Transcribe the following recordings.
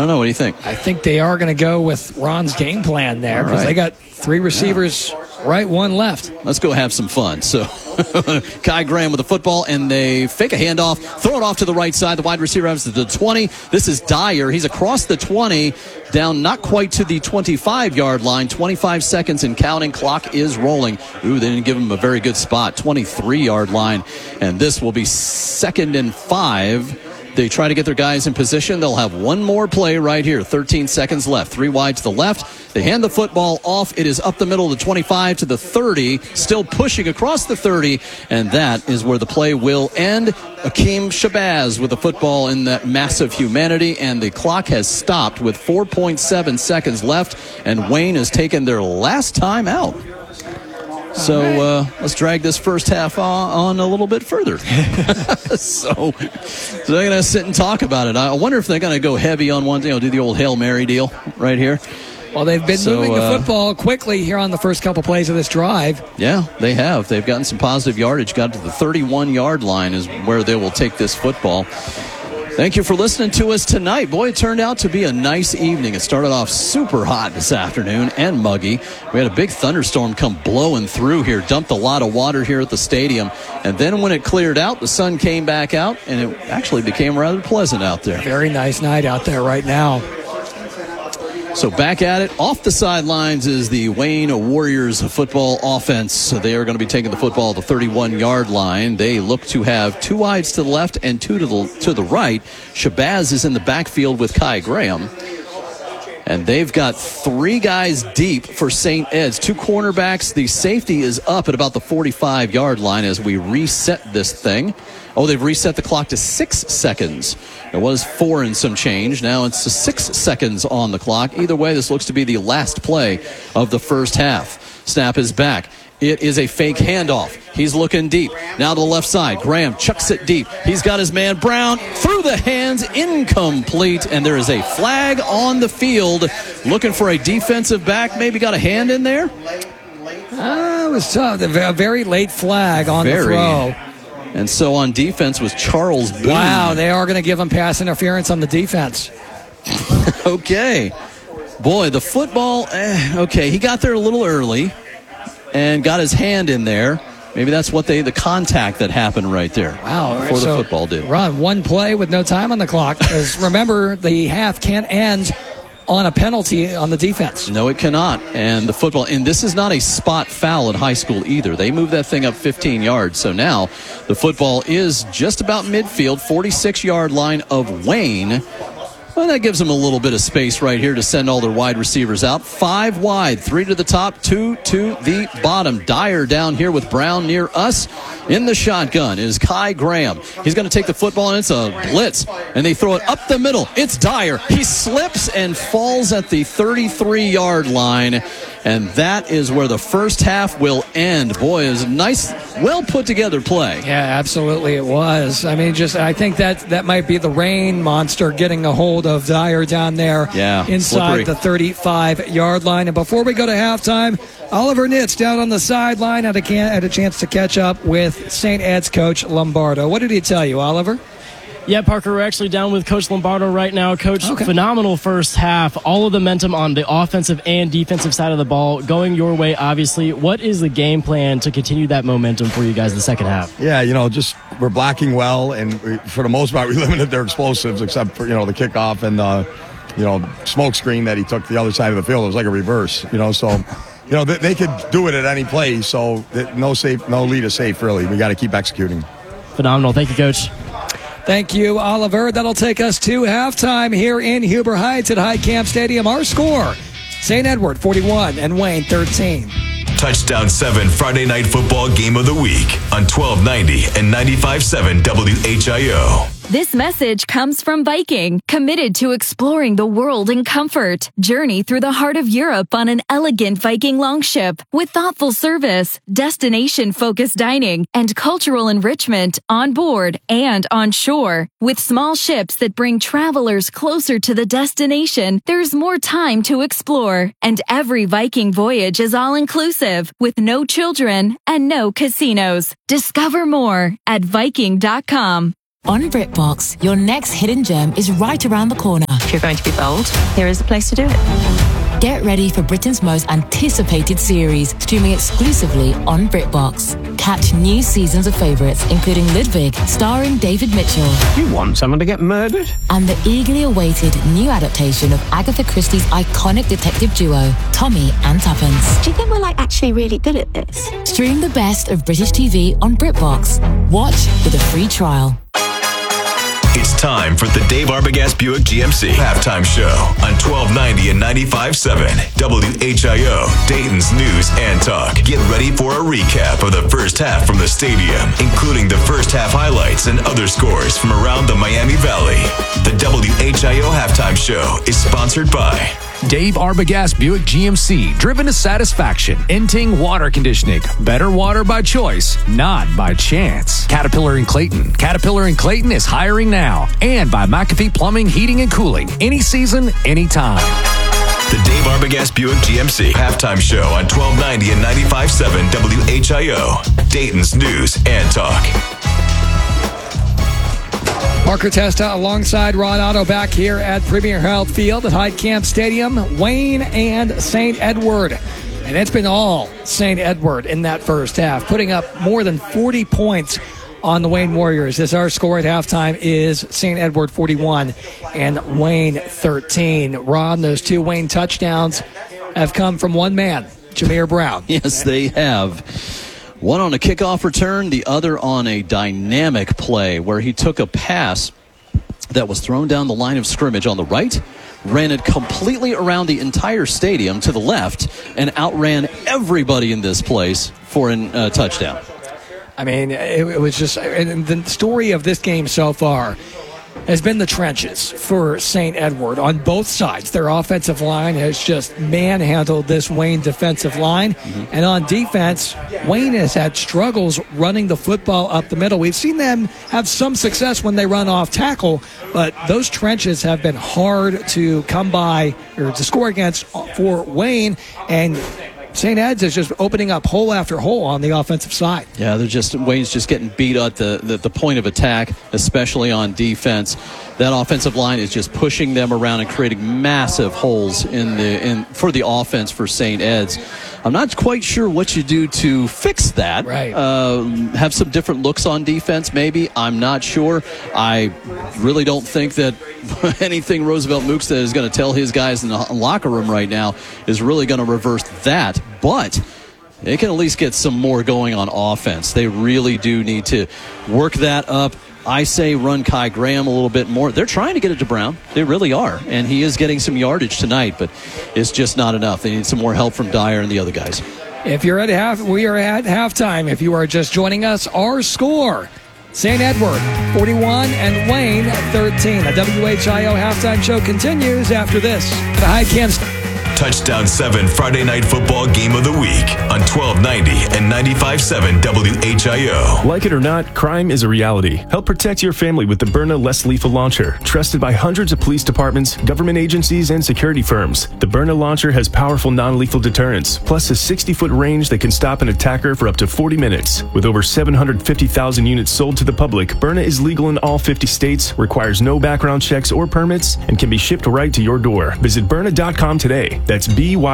don't know. What do you think? I think they are going to go with Ron's game plan there because they got 3 receivers right, 1 left. Let's go have some fun. So Kai Graham with the football, and they fake a handoff, throw it off to the right side. The wide receiver has to the 20. This is Dyer. He's across the 20, down not quite to the 25-yard line. 25 seconds and counting. Clock is rolling. Ooh, they didn't give him a very good spot. 23-yard line, and this will be 2nd and 5. They try to get their guys in position. They'll have one more play right here. 13 seconds left. 3 wide to the left. They hand the football off. It is up the middle of the 25 to the 30. Still pushing across the 30. And that is where the play will end. Akeem Shabazz with the football in that massive humanity. And the clock has stopped with 4.7 seconds left. And Wayne has taken their last time out. So let's drag this first half on a little bit further. So they're going to sit and talk about it. I wonder if they're going to go heavy on one, do the old Hail Mary deal right here. Well, they've been moving the football quickly here on the first couple plays of this drive. Yeah, they have. They've gotten some positive yardage. Got to the 31-yard line is where they will take this football. Thank you for listening to us tonight. Boy, it turned out to be a nice evening. It started off super hot this afternoon and muggy. We had a big thunderstorm come blowing through here, dumped a lot of water here at the stadium. And then when it cleared out, the sun came back out, and it actually became rather pleasant out there. Very nice night out there right now. So back at it. Off the sidelines is the Wayne Warriors football offense. So they are going to be taking the football at the 31-yard line. They look to have 2 wides to the left and 2 to the right. Shabazz is in the backfield with Kai Graham. And they've got 3 guys deep for St. Ed's. 2 cornerbacks. The safety is up at about the 45-yard line as we reset this thing. Oh, they've reset the clock to 6 seconds. It was 4 and some change. Now it's 6 seconds on the clock. Either way, this looks to be the last play of the first half. Snap is back. It is a fake handoff. He's looking deep. Now to the left side. Graham chucks it deep. He's got his man Brown through the hands, incomplete. And there is a flag on the field. Looking for a defensive back. Maybe got a hand in there? It was tough. A very late flag on the throw. And so on defense was Charles Boone. Wow, they are going to give him pass interference on the defense. Okay. Boy, the football, okay, he got there a little early and got his hand in there. Maybe that's what the contact that happened right there. Wow. Before the football did. Ron, 1 play with no time on the clock. Because remember, the half can't end on a penalty on the defense. No, it cannot. And the football, and this is not a spot foul at high school either. They moved that thing up 15 yards. So now the football is just about midfield, 46-yard line of Wayne. Well, that gives them a little bit of space right here to send all their wide receivers out. 5 wide, 3 to the top, 2 to the bottom. Dyer down here with Brown near us. In the shotgun is Kai Graham. He's going to take the football, and it's a blitz. And they throw it up the middle. It's Dyer. He slips and falls at the 33-yard line. And that is where the first half will end. Boy, it was a nice, well-put-together play. Yeah, absolutely it was. I mean, I think that might be the rain monster getting a hold of Dyer down there inside slippery. the 35-yard line. And before we go to halftime, Oliver Nitz down on the sideline had a chance to catch up with St. Ed's coach Lombardo. What did he tell you, Oliver? Yeah, Parker, we're actually down with Coach Lombardo right now. Coach, phenomenal first half. All of the momentum on the offensive and defensive side of the ball going your way, obviously. What is the game plan to continue that momentum for you guys in the second half? Yeah, just we're blocking well, and for the most part, we limited their explosives except for, the kickoff and the, smoke screen that he took the other side of the field. It was like a reverse, so... they could do it at any play, so no lead is safe, really. We got to keep executing. Phenomenal. Thank you, Coach. Thank you, Oliver. That'll take us to halftime here in Huber Heights at High Camp Stadium. Our score, St. Edward 41 and Wayne 13. Touchdown 7 Friday Night Football Game of the Week on 1290 and 95.7 WHIO. This message comes from Viking, committed to exploring the world in comfort. Journey through the heart of Europe on an elegant Viking longship with thoughtful service, destination-focused dining, and cultural enrichment on board and on shore. With small ships that bring travelers closer to the destination, there's more time to explore. And every Viking voyage is all-inclusive, with no children and no casinos. Discover more at Viking.com. On BritBox, your next hidden gem is right around the corner. If you're going to be bold, here is the place to do it. Get ready for Britain's most anticipated series, streaming exclusively on BritBox. Catch new seasons of favourites, including Ludwig, starring David Mitchell. You want someone to get murdered? And the eagerly awaited new adaptation of Agatha Christie's iconic detective duo, Tommy and Tuppence. Do you think we're actually really good at this? Stream the best of British TV on BritBox. Watch with a free trial. It's time for the Dave Arbogast Buick GMC halftime show on 1290 and 95.7 WHIO, Dayton's News and Talk. Get ready for a recap of the first half from the stadium, including the first half highlights and other scores from around the Miami Valley. The WHIO halftime show is sponsored by Dave Arbogast Buick GMC, driven to satisfaction. Inting water conditioning. Better water by choice, not by chance. Caterpillar and Clayton. Caterpillar and Clayton is hiring now. And by McAfee Plumbing, Heating, and Cooling. Any season, anytime. The Dave Arbogast Buick GMC halftime show on 1290 and 95.7 WHIO, Dayton's News and Talk. Parker Testa alongside Ron Otto back here at Premier Health Field at Heitkamp Stadium. Wayne and St. Edward. And it's been all St. Edward in that first half, putting up more than 40 points on the Wayne Warriors. As our score at halftime is St. Edward 41 and Wayne 13. Ron, those two Wayne touchdowns have come from one man, Jameer Brown. Yes, they have. One on a kickoff return, the other on a dynamic play where he took a pass that was thrown down the line of scrimmage on the right, ran it completely around the entire stadium to the left, and outran everybody in this place for a touchdown. I mean, it was just, and the story of this game so far has been the trenches for St. Edward on both sides. Their offensive line has just manhandled this Wayne defensive line. Mm-hmm. And on defense, Wayne has had struggles running the football up the middle. We've seen them have some success when they run off tackle, but those trenches have been hard to come by or to score against for Wayne. And St. Ed's is just opening up hole after hole on the offensive side. Yeah, Wayne's just getting beat at the point of attack, especially on defense. That offensive line is just pushing them around and creating massive holes for the offense for St. Ed's. I'm not quite sure what you do to fix that. Right. Have some different looks on defense, maybe. I'm not sure. I really don't think that anything Roosevelt Mookstead is going to tell his guys in the locker room right now is really going to reverse that. But they can at least get some more going on offense. They really do need to work that up. I say run Kai Graham a little bit more. They're trying to get it to Brown. They really are. And he is getting some yardage tonight, but it's just not enough. They need some more help from Dyer and the other guys. If you're at we are at halftime. If you are just joining us, our score, St. Edward 41 and Wayne 13. The WHIO halftime show continues after this. The Heitkamp Touchdown 7 Friday Night Football Game of the Week on 1290 and 95.7 WHIO. Like it or not, crime is a reality. Help protect your family with the Byrna Less Lethal Launcher. Trusted by hundreds of police departments, government agencies, and security firms. The Byrna Launcher has powerful non-lethal deterrence, plus a 60-foot range that can stop an attacker for up to 40 minutes. With over 750,000 units sold to the public, Byrna is legal in all 50 states, requires no background checks or permits, and can be shipped right to your door. Visit Byrna.com today. That's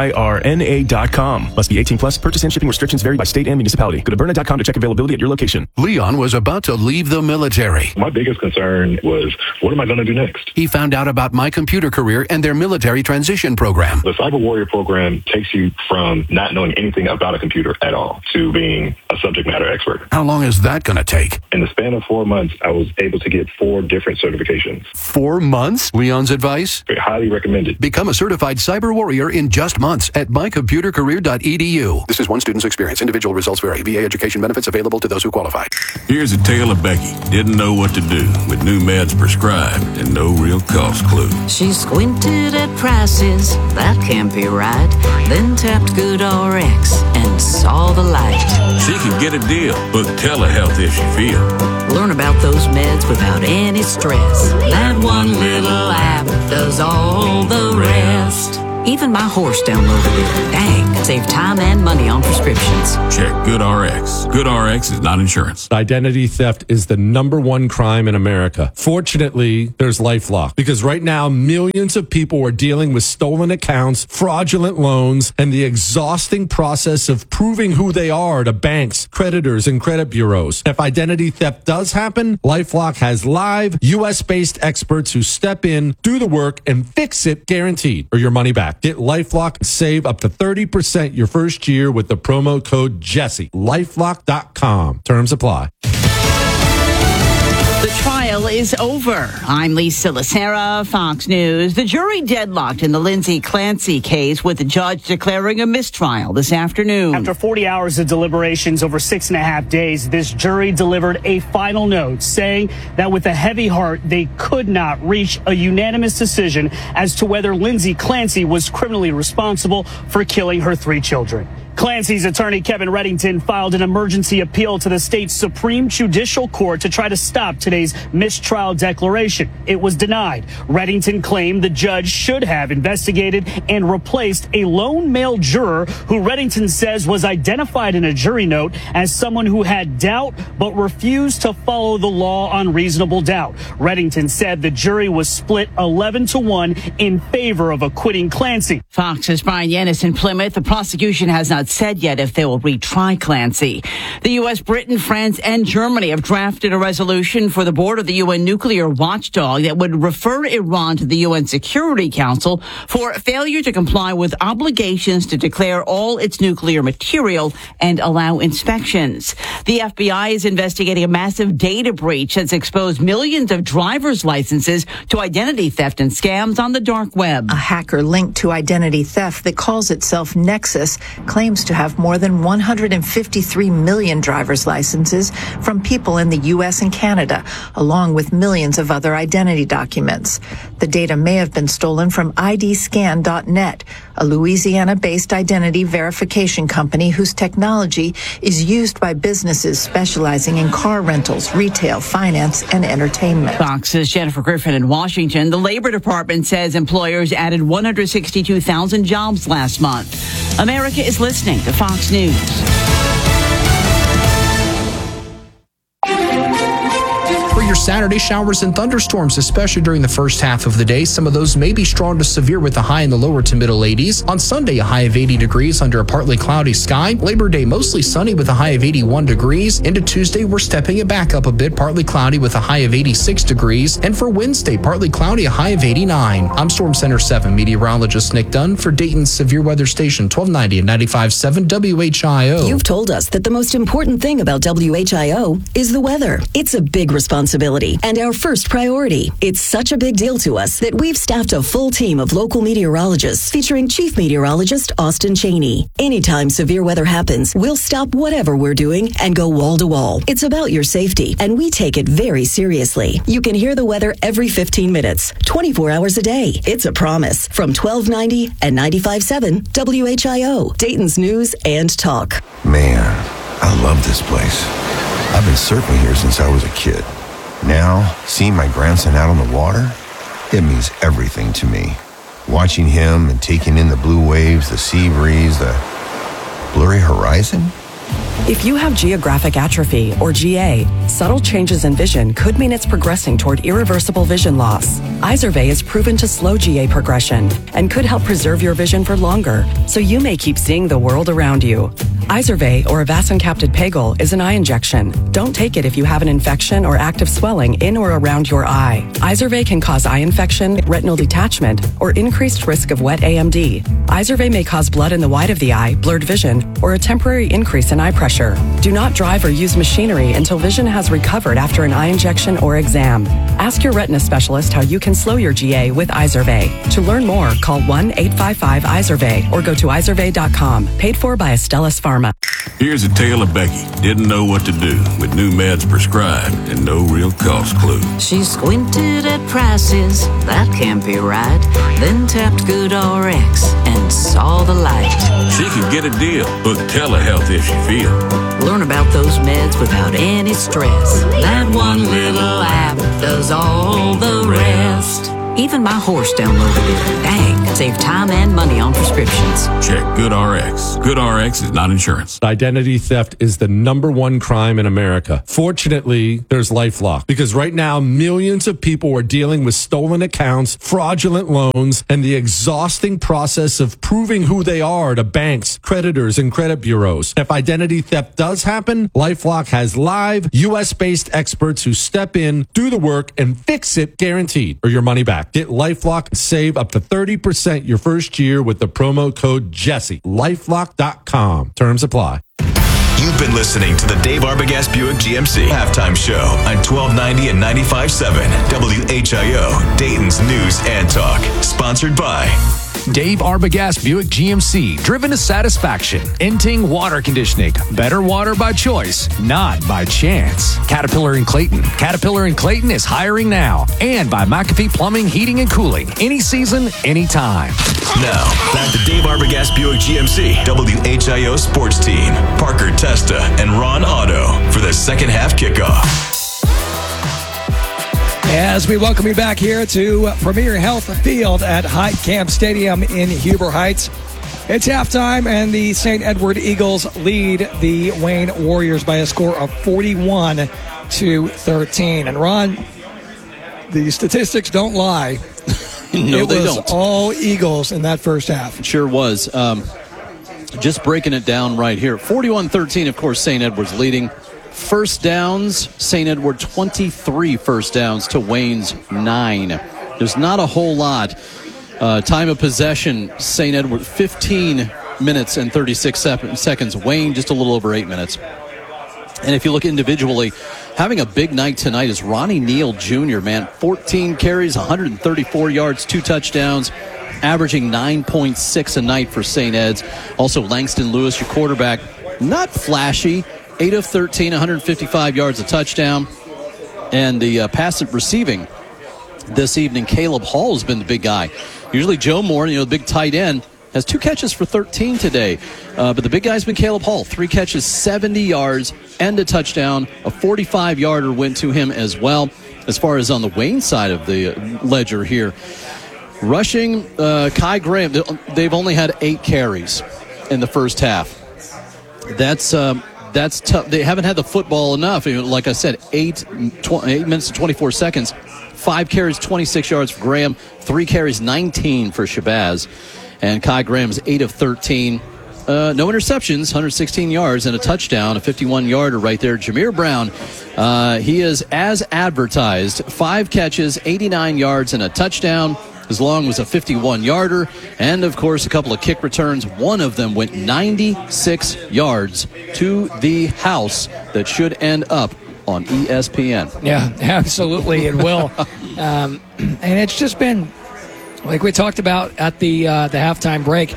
BYRNA.com. Must be 18 plus. Purchase and shipping restrictions vary by state and municipality. Go to Byrna.com to check availability at your location. Leon was about to leave the military. My biggest concern was, what am I going to do next? He found out about My Computer Career and their military transition program. The Cyber Warrior program takes you from not knowing anything about a computer at all to being a subject matter expert. How long is that going to take? In the span of 4 months, I was able to get 4 different certifications. 4 months? Leon's advice? Highly recommended. Become a certified cyber warrior in just months at mycomputercareer.edu. This is one student's experience. Individual results vary. VA education benefits available to those who qualify. Here's a tale of Becky. Didn't know what to do with new meds prescribed and no real cost clue. She squinted at prices, that can't be right. Then tapped GoodRx and saw the light. She could get a deal, book telehealth if she feel. Learn about those meds without any stress. That one little app does all the rest. Even my horse downloaded it. Dang, save time and money on prescriptions. Check GoodRx. GoodRx is not insurance. Identity theft is the #1 crime in America. Fortunately, there's LifeLock, because right now millions of people are dealing with stolen accounts, fraudulent loans, and the exhausting process of proving who they are to banks, creditors, and credit bureaus. If identity theft does happen, LifeLock has live US-based experts who step in, do the work, and fix it guaranteed, or your money back. Get LifeLock and save up to 30% your first year with the promo code Jesse. LifeLock.com. Terms apply. The trial is over. I'm Lisa Lacera, Fox News. The jury deadlocked in the Lindsay Clancy case, with the judge declaring a mistrial this afternoon. After 40 hours of deliberations over 6.5 days, this jury delivered a final note saying that with a heavy heart, they could not reach a unanimous decision as to whether Lindsay Clancy was criminally responsible for killing her 3 children. Clancy's attorney, Kevin Reddington, filed an emergency appeal to the state's Supreme Judicial Court to try to stop today's mistrial declaration. It was denied. Reddington claimed the judge should have investigated and replaced a lone male juror who Reddington says was identified in a jury note as someone who had doubt but refused to follow the law on reasonable doubt. Reddington said the jury was split 11-1 in favor of acquitting Clancy. Fox's Brian Yanis in Plymouth. The prosecution has not said yet if they will retry Clancy. The U.S., Britain, France, and Germany have drafted a resolution for the board of the UN nuclear watchdog that would refer Iran to the UN Security Council for failure to comply with obligations to declare all its nuclear material and allow inspections. The FBI is investigating a massive data breach that's exposed millions of driver's licenses to identity theft and scams on the dark web. A hacker linked to identity theft that calls itself Nexus claims to have more than 153 million driver's licenses from people in the U.S. and Canada, along with millions of other identity documents. The data may have been stolen from IDScan.net, a Louisiana-based identity verification company whose technology is used by businesses specializing in car rentals, retail, finance, and entertainment. Fox's Jennifer Griffin in Washington. The Labor Department says employers added 162,000 jobs last month. America is listening to Fox News. For your Saturday showers and thunderstorms, especially during the first half of the day. Some of those may be strong to severe with a high in the lower to middle 80s. On Sunday, a high of 80 degrees under a partly cloudy sky. Labor Day, mostly sunny with a high of 81 degrees. Into Tuesday, we're stepping it back up a bit, partly cloudy with a high of 86 degrees. And for Wednesday, partly cloudy, a high of 89. I'm Storm Center 7 meteorologist Nick Dunn for Dayton's Severe Weather Station 1290 and 95.7 WHIO. You've told us that the most important thing about WHIO is the weather. It's a big responsibility and our first priority. It's such a big deal to us that we've staffed a full team of local meteorologists featuring Chief Meteorologist Austin Cheney. Anytime severe weather happens, we'll stop whatever we're doing and go wall to wall. It's about your safety, and we take it very seriously. You can hear the weather every 15 minutes, 24 hours a day. It's a promise from 1290 and 95.7 WHIO, Dayton's News and Talk. Man, I love this place. I've been surfing here since I was a kid. Now, seeing my grandson out on the water, it means everything to me. Watching him and taking in the blue waves, the sea breeze, the blurry horizon. If you have geographic atrophy, or GA, subtle changes in vision could mean it's progressing toward irreversible vision loss. Izervay is proven to slow GA progression and could help preserve your vision for longer, so you may keep seeing the world around you. Izervay, or avacincaptad pegol, is an eye injection. Don't take it if you have an infection or active swelling in or around your eye. Izervay can cause eye infection, retinal detachment, or increased risk of wet AMD. Izervay may cause blood in the white of the eye, blurred vision, or a temporary increase in eye pressure. Do not drive or use machinery until vision has recovered after an eye injection or exam. Ask your retina specialist how you can slow your GA with Izervay. To learn more, call 1-855-IZERVAY or go to izervay.com. Paid for by Astellas Pharma. Here's a tale of Becky. Didn't know what to do with new meds prescribed and no real cost clue. She squinted at prices, that can't be right. Then tapped GoodRx and saw the light. She could get a deal. Book telehealth if she feels. Learn about those meds without any stress. That one little app does all the rest. Even my horse downloaded it. Dang, save time and money on prescriptions. Check GoodRx. GoodRx is not insurance. Identity theft is the #1 crime in America. Fortunately, there's LifeLock, because right now millions of people are dealing with stolen accounts, fraudulent loans, and the exhausting process of proving who they are to banks, creditors, and credit bureaus. If identity theft does happen, LifeLock has live US-based experts who step in, do the work, and fix it guaranteed, or your money back. Get LifeLock and save up to 30% your first year with the promo code Jesse. LifeLock.com. Terms apply. You've been listening to the Dave Arbogast Buick GMC Halftime Show on 1290 and 95.7 WHIO, Dayton's News and Talk. Sponsored by Dave Arbogast Buick GMC, driven to satisfaction. Enting Water Conditioning. Better water by choice, not by chance. Caterpillar and Clayton. Caterpillar and Clayton is hiring now. And by McAfee Plumbing, Heating, and Cooling. Any season, anytime. Now, back to Dave Arbogast Buick GMC, WHIO Sports Team. Parker Testa and Ron Otto for the second half kickoff. As we welcome you back here to Premier Health Field at Hyde Camp Stadium in Huber Heights. It's halftime, and the St. Edward Eagles lead the Wayne Warriors by a score of 41-13. And Ron, the statistics don't lie. No, they don't. All Eagles in that first half. It sure was. Just breaking it down right here. 41-13, of course, St. Edward's leading. First downs, St. Edward 23 first downs to Wayne's 9. There's not a whole lot. Time of possession, St. Edward 15 minutes and 36 seconds. Wayne just a little over 8 minutes. And if you look individually, having a big night tonight is Ronnie Neal Jr., man. 14 carries, 134 yards, 2 touchdowns, averaging 9.6 a night for St. Ed's. Also, Langston Lewis, your quarterback, not flashy. 8 of 13, 155 yards, a touchdown. And the passive receiving this evening, Caleb Hall has been the big guy. Usually Joe Moore, the big tight end, has 2 catches for 13 today. But the big guy's been Caleb Hall. 3 catches, 70 yards, and a touchdown. A 45-yarder went to him as well. As far as on the Wayne side of the ledger here, rushing, Kai Graham, they've only had 8 carries in the first half. That's tough. They haven't had the football enough. Like I said, 8 minutes and 24 seconds. 5 carries, 26 yards for Graham. 3 carries, 19 for Shabazz. And Kai Graham's 8 of 13. No interceptions, 116 yards, and a touchdown, a 51-yarder right there. Jameer Brown, he is as advertised. 5 catches, 89 yards, and a touchdown. His long was a 51-yarder, and, of course, a couple of kick returns. One of them went 96 yards to the house that should end up on ESPN. Yeah, absolutely, it will. And it's just been, like we talked about at the halftime break,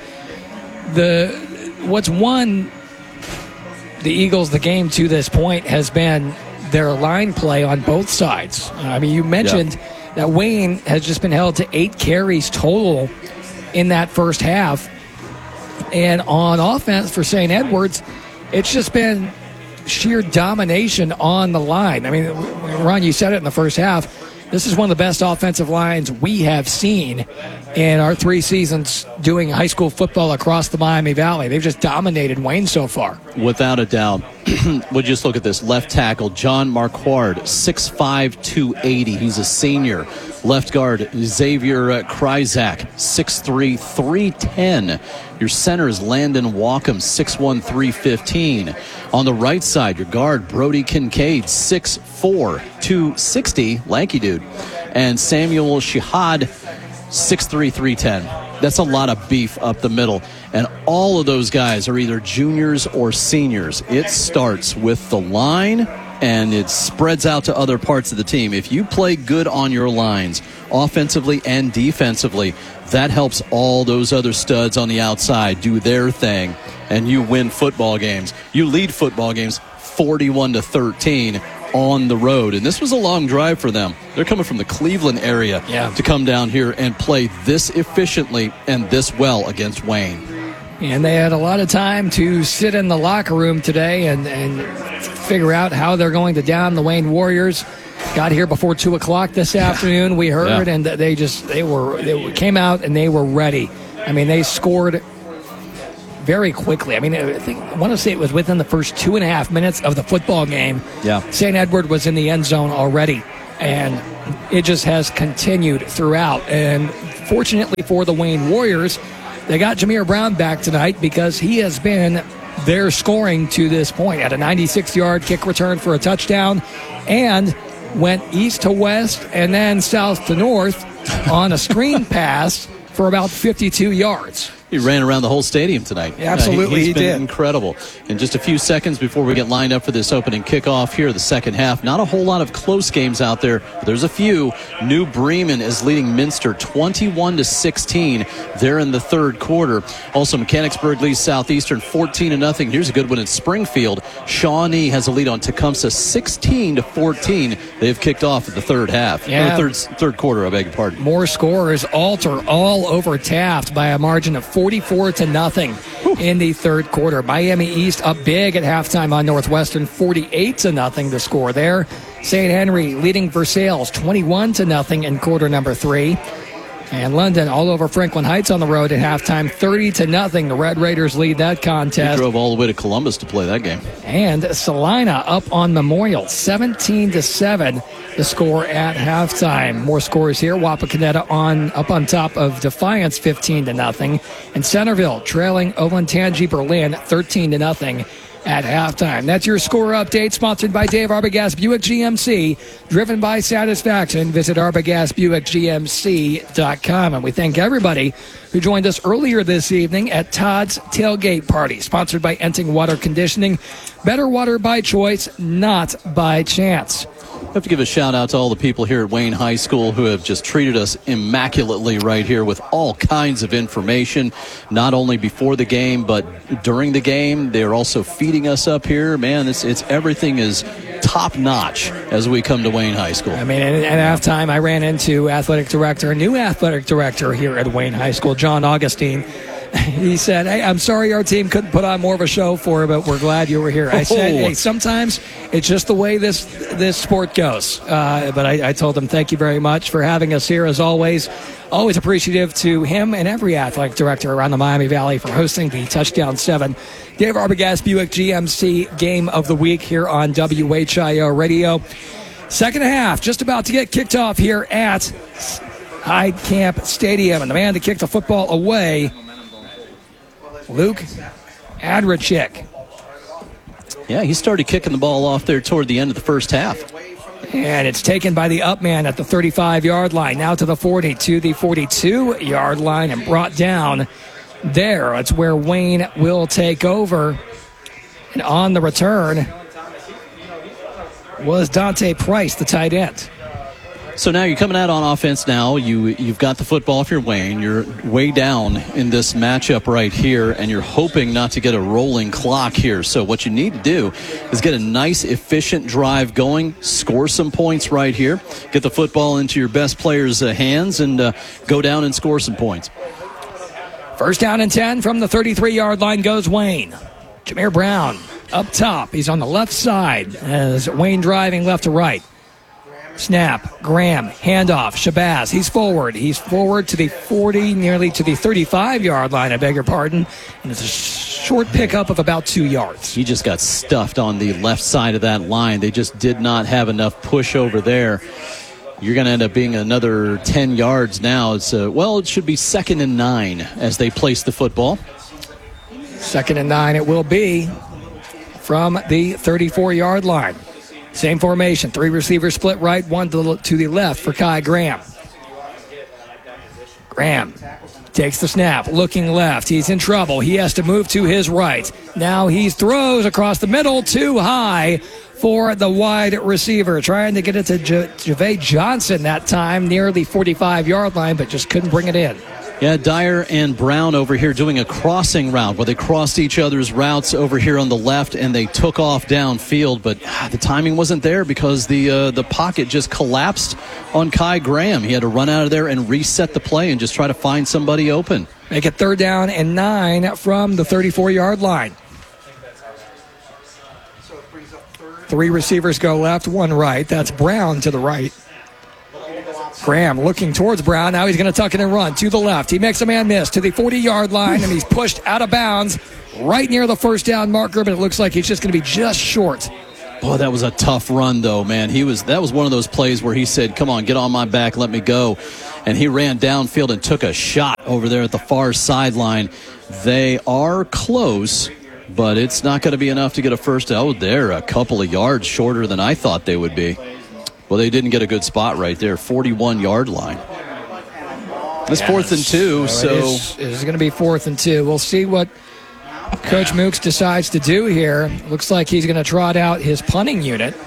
what's won the Eagles the game to this point has been their line play on both sides. I mean, you mentioned that Wayne has just been held to 8 carries total in that first half. And on offense for St. Edwards, it's just been sheer domination on the line. I mean, Ron, you said it in the first half. This is one of the best offensive lines we have seen in our 3 seasons doing high school football across the Miami Valley. They've just dominated Wayne so far. Without a doubt. We'll just look at this. Left tackle, John Marquard, 6'5", 280. He's a senior. Left guard, Xavier Kryzak, 6'3", 310. Your center is Landon Walkham, 6'1", 315. On the right side, your guard, Brody Kincaid, 6'4", 260, lanky dude. And Samuel Shihad, 6'3", 310. That's a lot of beef up the middle. And all of those guys are either juniors or seniors. It starts with the line, and it spreads out to other parts of the team. If you play good on your lines, offensively and defensively, that helps all those other studs on the outside do their thing, and you win football games. You lead football games 41-13 on the road. And this was a long drive for them. They're coming from the Cleveland area to come down here and play this efficiently and this well against Wayne. And they had a lot of time to sit in the locker room today and figure out how they're going to down the Wayne Warriors. got here before 2 o'clock this afternoon. We heard, and they came out and they were ready. I mean, they scored very quickly. I mean, I want to say it was within the first 2.5 minutes of the football game. Yeah. St. Edward was in the end zone already, and it just has continued throughout. And fortunately for the Wayne Warriors, they got Jameer Brown back tonight because he has been their scoring to this point at a 96-yard kick return for a touchdown, and went east to west and then south to north on a screen pass for about 52 yards. He ran around the whole stadium tonight. Yeah, absolutely, he's he been did. Incredible. In just a few seconds before we get lined up for this opening kickoff here, the second half, not a whole lot of close games out there. But there's a few. New Bremen is leading Minster 21-16. They're in the third quarter. Also, Mechanicsburg leads Southeastern 14-0. Here's a good one in Springfield. Shawnee has a lead on Tecumseh 16-14. They've kicked off at the third half. Yeah. Or third quarter, I beg your pardon. More scores. Alter all over Taft by a margin of 44-0 in the third quarter. Miami East up big at halftime on Northwestern, 48-0 the score there. St. Henry leading Versailles 21-0 in quarter number 3. And London all over Franklin Heights on the road at halftime, 30-0. The Red Raiders lead that contest. They drove all the way to Columbus to play that game. And Salina up on Memorial, 17-7. The score at halftime. More scores here. Wapakoneta up on top of Defiance, 15-0. And Centerville trailing Olentangy Berlin, 13-0. At halftime. That's your score update, sponsored by Dave Arbogast Buick GMC, driven by satisfaction. Visit ArbogastBuickGMC.com. And we thank everybody who joined us earlier this evening at Todd's Tailgate Party, sponsored by Enting Water Conditioning. Better water by choice, not by chance. I have to give a shout out to all the people here at Wayne High School who have just treated us immaculately right here with all kinds of information, not only before the game, but during the game. They're also feeding us up here. Man, it's everything is top notch as we come to Wayne High School. I mean, at halftime, I ran into new athletic director here at Wayne High School, John Augustine. He said, "Hey, I'm sorry our team couldn't put on more of a show for you, but we're glad you were here." I said, "Hey, sometimes it's just the way this sport goes." But I told him, "Thank you very much for having us here, as always." Always appreciative to him and every athletic director around the Miami Valley for hosting the Touchdown 7 Dave Arbogast Buick GMC Game of the Week here on WHIO Radio. Second half just about to get kicked off here at Hyde Camp Stadium, and the man to kick the football away, Luke Adricik. Yeah, he started kicking the ball off there toward the end of the first half. And it's taken by the up man at the 35-yard line, now to the 40, to the 42-yard line, and brought down there. That's where Wayne will take over. And on the return was Dante Price, the tight end. So now you're coming out on offense now. You've got the football if you're Wayne. You're way down in this matchup right here, and you're hoping not to get a rolling clock here. So what you need to do is get a nice, efficient drive going, score some points right here, get the football into your best players' hands, and go down and score some points. First down and 10 from the 33-yard line goes Wayne. Jameer Brown up top. He's on the left side as Wayne driving left to right. Snap, Graham, handoff, Shabazz, he's forward to the 40, nearly to the 35-yard line, I beg your pardon, and it's a short pickup of about 2 yards. He just got stuffed on the left side of that line. They just did not have enough push over there. You're going to end up being another 10 yards now. It should be 2nd and 9 as they place the football. 2nd and 9 it will be from the 34-yard line. Same formation, 3 receivers split right, 1 to the left for Kai Graham. Graham takes the snap, looking left. He's in trouble. He has to move to his right. Now he throws across the middle, too high for the wide receiver. Trying to get it to Ja'Vay Johnson that time, near the 45-yard line, but just couldn't bring it in. Yeah, Dyer and Brown over here doing a crossing route where they crossed each other's routes over here on the left, and they took off downfield, but the timing wasn't there because the pocket just collapsed on Kai Graham. He had to run out of there and reset the play and just try to find somebody open. Make it 3rd down and 9 from the 34-yard line. 3 receivers go left, 1 right. That's Brown to the right. Graham looking towards Brown. Now he's going to tuck it and run to the left. He makes a man miss to the 40-yard line, and he's pushed out of bounds right near the first down marker, but it looks like he's just going to be just short. Boy, that was a tough run, though, man. That was one of those plays where he said, come on, get on my back, let me go. And he ran downfield and took a shot over there at the far sideline. They are close, but it's not going to be enough to get a first down. Oh, they're a couple of yards shorter than I thought they would be. Well, they didn't get a good spot right there, 41-yard line. It's 4th and 2, so it is going to be 4th and 2. We'll see what Coach Mooks decides to do here. Looks like he's going to trot out his punting unit.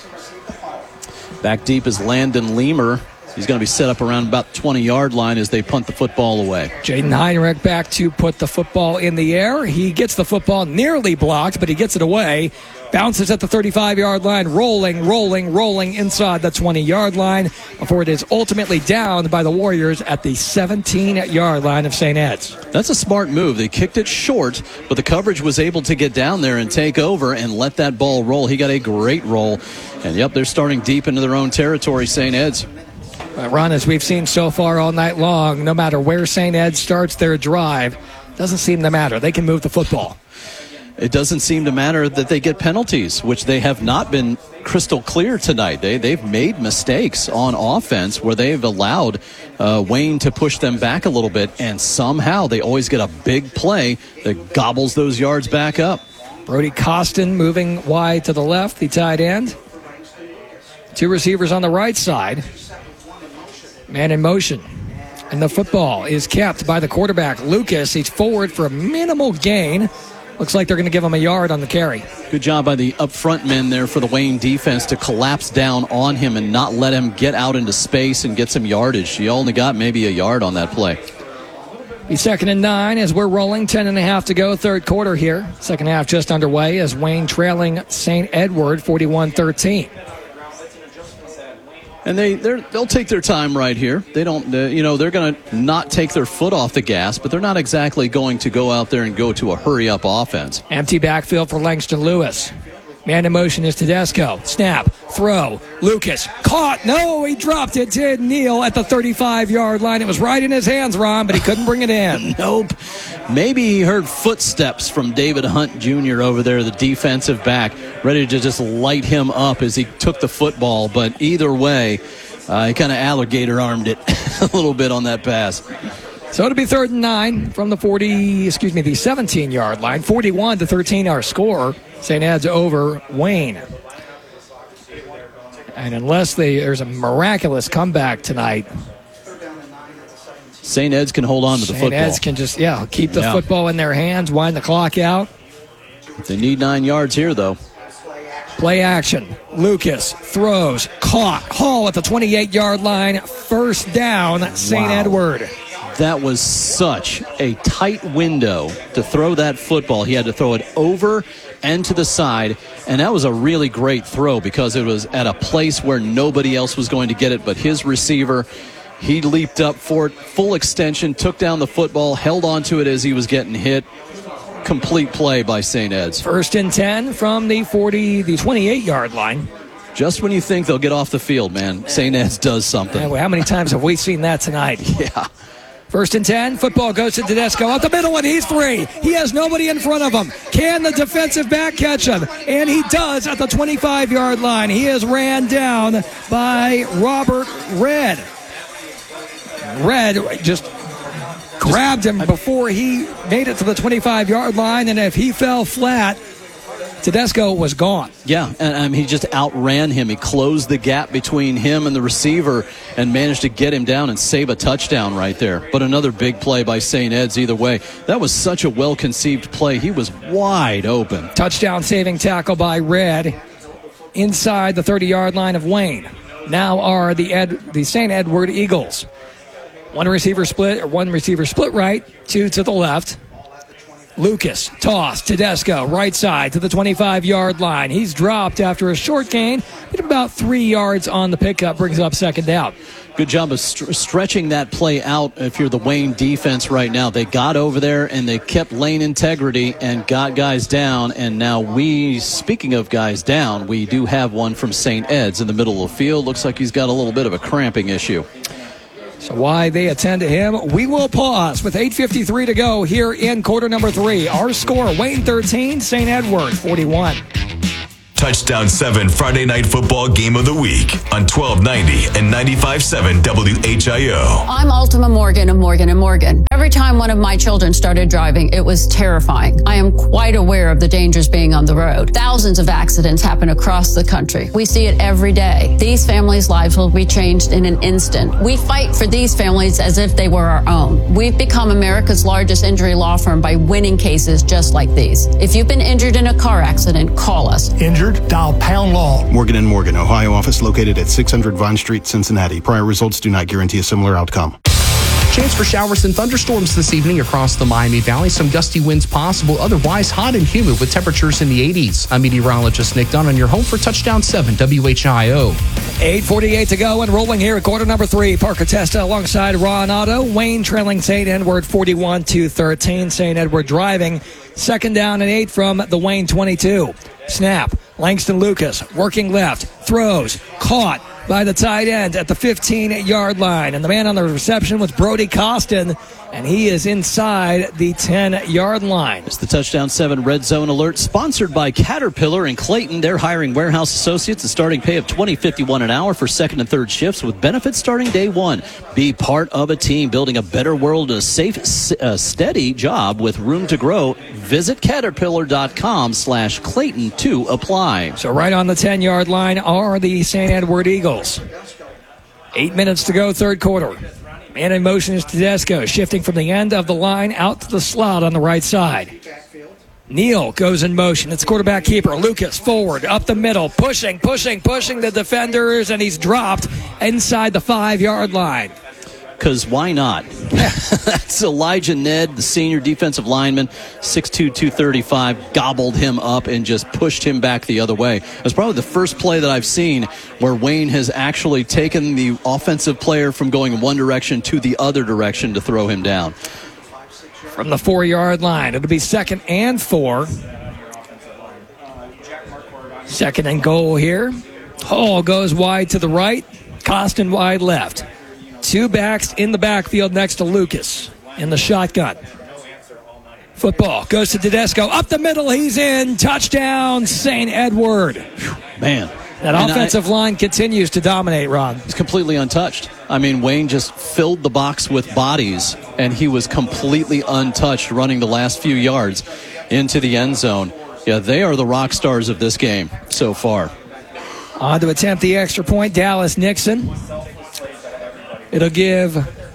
Back deep is Landon Leamer. He's going to be set up around about 20-yard line as they punt the football away. Jaden Heinrich back to put the football in the air. He gets the football nearly blocked, but he gets it away. Bounces at the 35-yard line, rolling inside the 20-yard line before it is ultimately downed by the Warriors at the 17-yard line of St. Ed's. That's a smart move. They kicked it short, but the coverage was able to get down there and take over and let that ball roll. He got a great roll. And, yep, they're starting deep into their own territory, St. Ed's. Ron, as we've seen so far all night long, no matter where St. Ed starts their drive, doesn't seem to matter. They can move the football. It doesn't seem to matter that they get penalties, which they have not been crystal clear tonight. They've made mistakes on offense where they've allowed Wayne to push them back a little bit, and somehow they always get a big play that gobbles those yards back up. Brody Costin moving wide to the left, the tight end. 2 receivers on the right side. Man in motion. And the football is kept by the quarterback, Lucas. He's forward for a minimal gain. Looks like they're going to give him a yard on the carry. Good job by the up front men there for the Wayne defense to collapse down on him and not let him get out into space and get some yardage. He only got maybe a yard on that play. Be 2nd and 9 as we're rolling. 10.5 to go, third quarter here. Second half just underway as Wayne trailing St. Edward 41-13. And they'll take their time right here. They don't, they're going to not take their foot off the gas, but they're not exactly going to go out there and go to a hurry-up offense. Empty backfield for Langston Lewis. Man in motion is Tedesco. Snap, throw, Lucas, caught. No, he dropped it. Did Neal at the 35-yard line. It was right in his hands, Ron, but he couldn't bring it in. Nope. Maybe he heard footsteps from David Hunt Jr. over there, the defensive back, ready to just light him up as he took the football. But either way, he kind of alligator-armed it a little bit on that pass. So it'll be 3rd and 9 from the 17-yard line. 41-13 our score. St. Ed's over Wayne. And unless there's a miraculous comeback tonight, St. Ed's can hold on to the football. St. Ed's can just, keep the football in their hands, wind the clock out. They need 9 yards here, though. Play action. Lucas throws, caught. Hall at the 28-yard line. First down, St. Edward. That was such a tight window to throw that football. He had to throw it over and to the side, and that was a really great throw because it was at a place where nobody else was going to get it but his receiver. He leaped up for it, full extension, took down the football, held onto it as he was getting hit. Complete play by St. Ed's. 1st and 10 from the 28-yard line. Just when you think they'll get off the field, man, St. Ed's does something. Yeah, well, how many times have we seen that tonight? Yeah. 1st and 10, football goes to Tedesco up the middle, and he's free. He has nobody in front of him. Can the defensive back catch him? And he does at the 25-yard line. He is ran down by Robert Red. Red just grabbed him before he made it to the 25-yard line, and if he fell flat, Tedesco was gone. Yeah, and he just outran him. He closed the gap between him and the receiver and managed to get him down and save a touchdown right there. But another big play by St. Ed's either way. That was such a well-conceived play. He was wide open. Touchdown saving tackle by Red inside the 30-yard line of Wayne. Now are the St. Edward Eagles. One receiver split right, 2 to the left. Lucas, toss, Tedesco, right side to the 25-yard line. He's dropped after a short gain, but about 3 yards on the pickup, brings up second down. Good job of stretching that play out if you're the Wayne defense right now. They got over there and they kept lane integrity and got guys down. And now speaking of guys down, we do have one from St. Ed's in the middle of the field. Looks like he's got a little bit of a cramping issue. So why they attend to him, we will pause with 8:53 to go here in quarter number 3. Our score, Wayne 13, St. Edward 41. Touchdown 7 Friday Night Football Game of the Week on 1290 and 95.7 WHIO. I'm Ultima Morgan of Morgan & Morgan. Every time one of my children started driving, it was terrifying. I am quite aware of the dangers being on the road. Thousands of accidents happen across the country. We see it every day. These families' lives will be changed in an instant. We fight for these families as if they were our own. We've become America's largest injury law firm by winning cases just like these. If you've been injured in a car accident, call us. Injured? Dial pound law. Morgan & Morgan, Ohio office located at 600 Vine Street, Cincinnati. Prior results do not guarantee a similar outcome. Chance for showers and thunderstorms this evening across the Miami Valley. Some gusty winds possible. Otherwise, hot and humid with temperatures in the 80s. I'm meteorologist Nick Dunn on your home for Touchdown 7 WHIO. 8:48 to go and rolling here at quarter number 3. Parker Testa alongside Ron Otto. Wayne trailing St. Edward 41-13. St. Edward driving. Second down and 8 from the Wayne 22. Snap. Langston Lucas working left. Throws. Caught by the tight end at the 15-yard line. And the man on the reception was Brody Costin, and he is inside the 10-yard line. It's the Touchdown 7 Red Zone Alert, sponsored by Caterpillar in Clayton. They're hiring warehouse associates, a starting pay of $20.51 an hour for second and third shifts with benefits starting day one. Be part of a team building a better world, a safe, steady job with room to grow. Visit Caterpillar.com/Clayton to apply. So right on the 10-yard line are the St. Edward Eagles. 8 minutes to go, third quarter. Man in motion is Tedesco, shifting from the end of the line out to the slot on the right side. Neal goes in motion. It's quarterback keeper. Lucas forward, up the middle, pushing the defenders, and he's dropped inside the 5-yard line. Because why not? That's Elijah Ned, the senior defensive lineman, 6'2", 235, gobbled him up and just pushed him back the other way. It was probably the first play that I've seen where Wayne has actually taken the offensive player from going in one direction to the other direction to throw him down. From the 4-yard line, it'll be 2nd and 4. 2nd and goal here. Hall goes wide to the right, Costin wide left. 2 backs in the backfield next to Lucas in the shotgun. Football goes to Tedesco. Up the middle, he's in. Touchdown, St. Edward. Man. That offensive line continues to dominate, Ron. He's completely untouched. I mean, Wayne just filled the box with bodies, and he was completely untouched running the last few yards into the end zone. Yeah, they are the rock stars of this game so far. On to attempt the extra point, Dallas Nixon. It'll give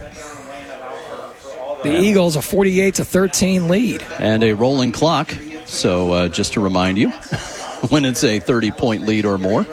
the Eagles a 48-13 lead. And a rolling clock. So just to remind you, when it's a 30-point lead or more.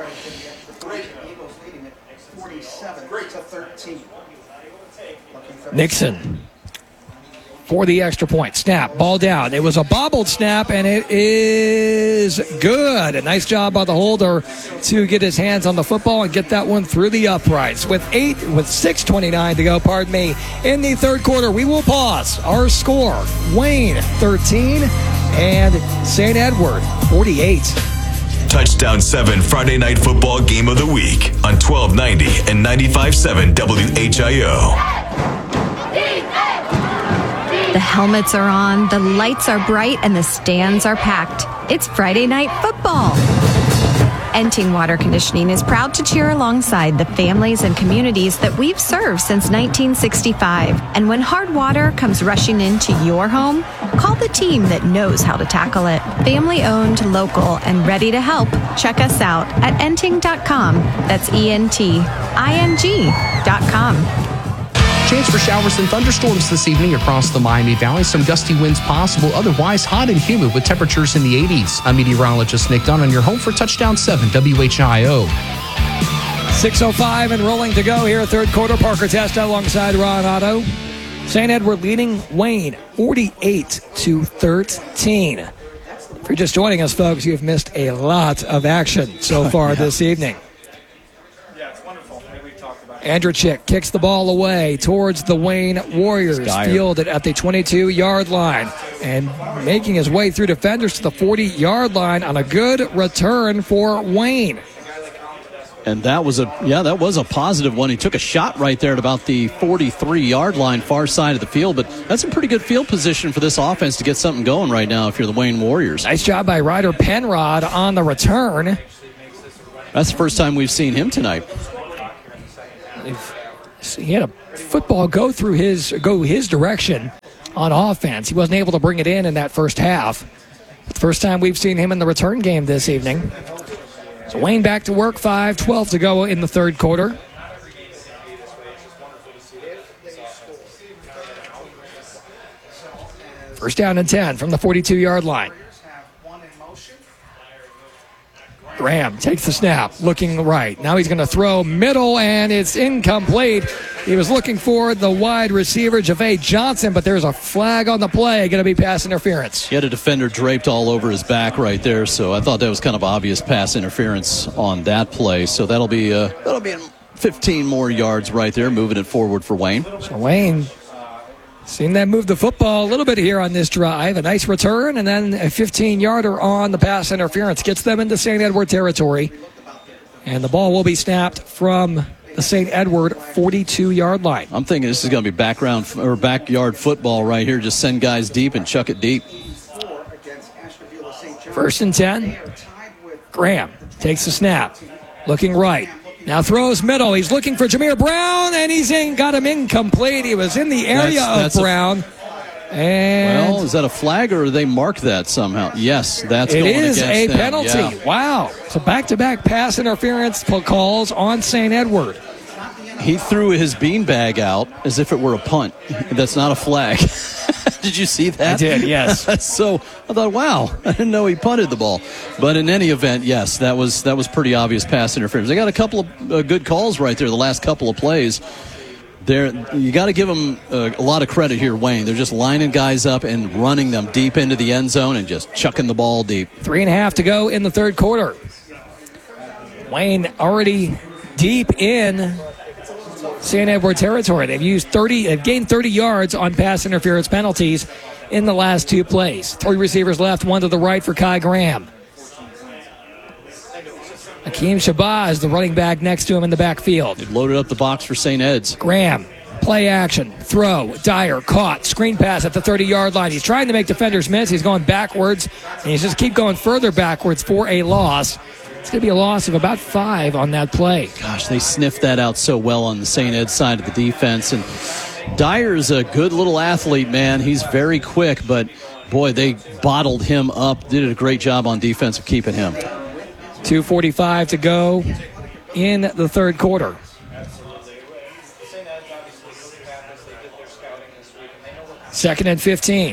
Nixon for the extra point. Snap, ball down. It was a bobbled snap, and it is good. A nice job by the holder to get his hands on the football and get that one through the uprights. With 6:29 to go, in the third quarter, we will pause. Our score, Wayne 13 and St. Edward 48. Touchdown 7 Friday Night Football Game of the Week on 1290 and 95.7 WHIO. The helmets are on, the lights are bright, and the stands are packed. It's Friday Night Football. Enting Water Conditioning is proud to cheer alongside the families and communities that we've served since 1965. And when hard water comes rushing into your home, call the team that knows how to tackle it. Family owned, local, and ready to help. Check us out at enting.com. That's ENTING.com. Chance for showers and thunderstorms this evening across the Miami Valley. Some gusty winds possible. Otherwise, hot and humid with temperatures in the 80s. I'm meteorologist Nick Dunn on your home for Touchdown 7 WHIO. 6:05 and rolling to go here. Third quarter. Parker Testa alongside Ron Otto. St. Edward leading Wayne 48-13. If you're just joining us, folks, you've missed a lot of action so far this evening. Yeah, it's wonderful. We've talked about Andrechik kicks the ball away towards the Wayne Warriors. Fielded at the 22-yard line and making his way through defenders to the 40-yard line on a good return for Wayne. And that was a positive one. He took a shot right there at about the 43-yard line, far side of the field. But that's a pretty good field position for this offense to get something going right now if you're the Wayne Warriors. Nice job by Ryder Penrod on the return. That's the first time we've seen him tonight. He had a football go his direction on offense. He wasn't able to bring it in that first half. First time we've seen him in the return game this evening. So Wayne back to work, 5:12 to go in the third quarter. First down and 10 from the 42-yard line. Graham takes the snap, looking right. Now he's going to throw middle, and it's incomplete. He was looking for the wide receiver, Javay Johnson, but there's a flag on the play. Going to be pass interference. He had a defender draped all over his back right there, so I thought that was kind of obvious pass interference on that play. So that'll be 15 more yards right there, moving it forward for Wayne. So Wayne, seen them move the football a little bit here on this drive. A nice return and then a 15-yarder on the pass interference. Gets them into St. Edward territory. And the ball will be snapped from the St. Edward 42-yard line. I'm thinking this is going to be backyard football right here. Just send guys deep and chuck it deep. First and 10. Graham takes the snap. Looking right. Now throws middle. He's looking for Jameer Brown, and he's got him incomplete. He was in the area of Brown. Well, is that a flag, or they mark that somehow? Yes, that's going against them. It is a penalty. Yeah. Wow. So back-to-back pass interference calls on St. Edward. He threw his beanbag out as if it were a punt. That's not a flag. Did you see that? I did, yes. So I thought, wow, I didn't know he punted the ball. But in any event, yes, that was pretty obvious pass interference. They got a couple of good calls right there the last couple of plays. You got to give them a lot of credit here, Wayne. They're just lining guys up and running them deep into the end zone and just chucking the ball deep. 3.5 to go in the third quarter. Wayne already deep in St. Edward territory. They've gained 30 yards on pass interference penalties in the last two plays. 3 receivers left, one to the right for Kai Graham. Akeem Shabazz, the running back next to him in the backfield. They've loaded up the box for St. Ed's. Graham, play action, throw, Dyer, caught, screen pass at the 30-yard line. He's trying to make defenders miss. He's going backwards, and he's just keep going further backwards for a loss. It's going to be a loss of about 5 on that play. Gosh, they sniffed that out so well on the St. Ed side of the defense. And Dyer is a good little athlete, man. He's very quick, but, boy, they bottled him up. Did a great job on defense of keeping him. 2:45 to go in the third quarter. Second and 15.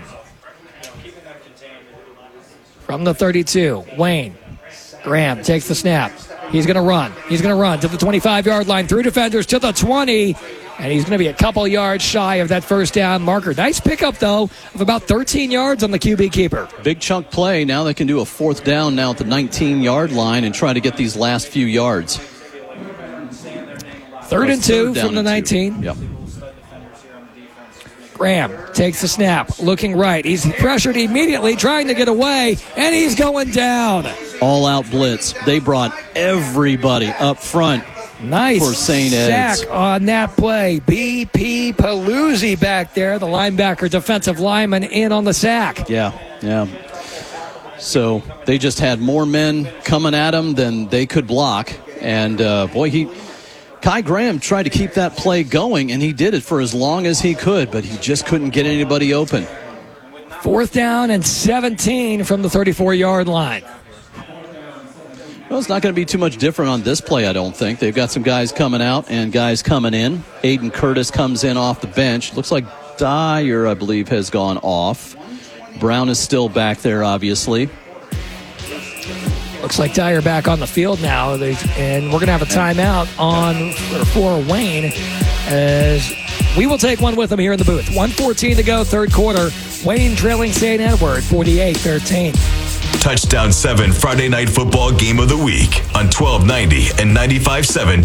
From the 32, Wayne. Graham takes the snap. He's going to run. He's going to run to the 25-yard line, through defenders to the 20, and he's going to be a couple yards shy of that first down marker. Nice pickup, though, of about 13 yards on the QB keeper. Big chunk play. Now they can do a fourth down now at the 19-yard line and try to get these last few yards. Third and 2 from the 19. Yep. Graham takes the snap, looking right. He's pressured immediately, trying to get away, and he's going down. All-out blitz. They brought everybody up front. Nice for St. Ed's. Sack on that play. B.P. Paluzzi back there, the linebacker, defensive lineman, in on the sack. Yeah. So they just had more men coming at him than they could block. And, Kai Graham tried to keep that play going, and he did it for as long as he could, but he just couldn't get anybody open. Fourth down and 17 from the 34-yard line. Well, it's not going to be too much different on this play, I don't think. They've got some guys coming out and guys coming in. Aiden Curtis comes in off the bench. Looks like Dyer, I believe, has gone off. Brown is still back there, obviously. Looks like Dyer back on the field now, and we're going to have a timeout for Wayne, as we will take one with him here in the booth. 1:14 to go, third quarter. Wayne trailing St. Edward, 48-13. Touchdown 7 Friday Night Football Game of the Week on 1290 and 95.7